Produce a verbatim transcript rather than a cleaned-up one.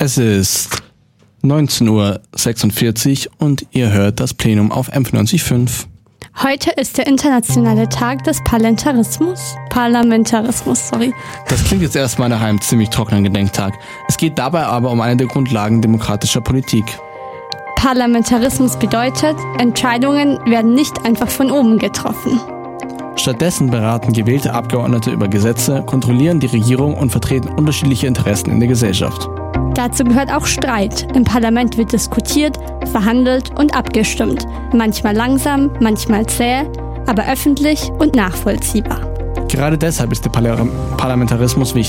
Es ist neunzehn Uhr sechsundvierzig und ihr hört das Plenum auf M neunzig Komma fünf. Heute ist der internationale Tag des Parlamentarismus. Parlamentarismus, sorry. Das klingt jetzt erstmal nach einem ziemlich trockenen Gedenktag. Es geht dabei aber um eine der Grundlagen demokratischer Politik. Parlamentarismus bedeutet, Entscheidungen werden nicht einfach von oben getroffen. Stattdessen beraten gewählte Abgeordnete über Gesetze, kontrollieren die Regierung und vertreten unterschiedliche Interessen in der Gesellschaft. Dazu gehört auch Streit. Im Parlament wird diskutiert, verhandelt und abgestimmt. Manchmal langsam, manchmal zäh, aber öffentlich und nachvollziehbar. Gerade deshalb ist der Parlamentarismus wichtig.